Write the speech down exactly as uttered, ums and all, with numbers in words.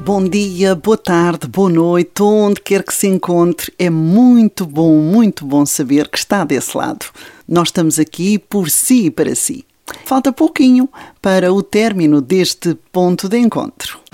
Bom dia, boa tarde, boa noite, onde quer que se encontre. É muito bom, muito bom saber que está desse lado. Nós estamos aqui por si e para si. Falta pouquinho para o término deste ponto de encontro.